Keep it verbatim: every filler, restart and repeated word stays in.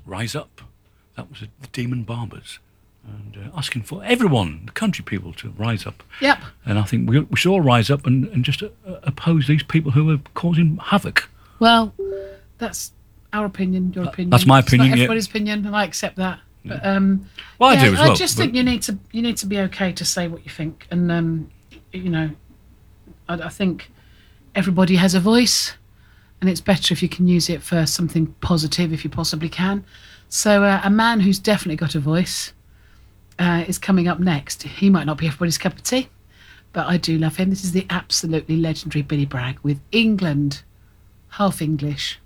Rise Up. That was the Demon Barbers. And uh, asking for everyone, the country people, to rise up. Yep. And I think we, we should all rise up and, and just uh, oppose these people who are causing havoc. Well, that's our opinion, your opinion. That's my opinion, It's not yeah. everybody's opinion, and I accept that. But um, Well, I yeah, do as well. I just but- think you need to you need to be okay to say what you think, and um, you know, I, I think everybody has a voice, and it's better if you can use it for something positive if you possibly can. So uh, a man who's definitely got a voice uh, is coming up next. He might not be everybody's cup of tea, but I do love him. This is the absolutely legendary Billy Bragg with England, half English.